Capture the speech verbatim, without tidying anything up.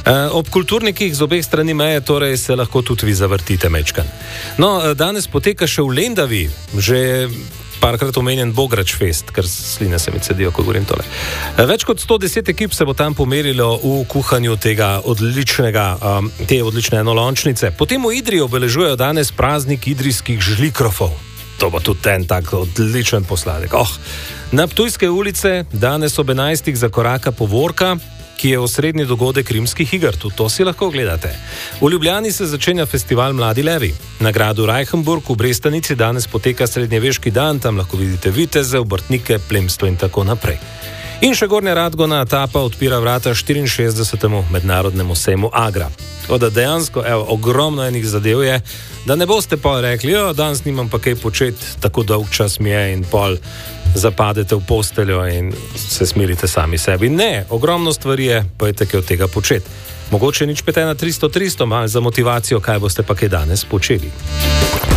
Ob kulturnikih z obeh strani meje torej se lahko tudi vi zavrtite mečkan. No, danes poteka še v Lendavi, že parkrat omenjen Bograč Fest, ker sline se mi cedijo, ko govorim tole. Več kot sto deset ekip se bo tam pomerilo v kuhanju tega odličnega, um, te odlične enolončnice. Potem v Idriji obeležujejo danes praznik idrijskih žlikrofov. To bo tudi en tak odličen posladek. Oh. Na Ptujske ulice danes ob enajstih zakoraka povorka, ki je osrednji dogodek rimskih iger. Tudi to si lahko gledate. V Ljubljani se začenja festival Mladi levi. Na gradu Reichenburg v Brestanici danes poteka srednjeveški dan, tam lahko vidite viteze, obrtnike, plemstvo in tako naprej. In še Gornja Radgona etapa odpira vrata štiriinšestdesetemu mednarodnemu sejmu Agra. Tako da dejansko, evo, ogromno enih zadev je, da ne boste pol rekli, jo, danes nimam pa kaj početi, tako dolg čas mi je in pol zapadete v posteljo in se smirite sami sebi. Ne, ogromno stvari je, pa je tako od tega početi. Mogoče nič pet ena tristo tristo, malo za motivacijo, kaj boste pa kaj danes počeli.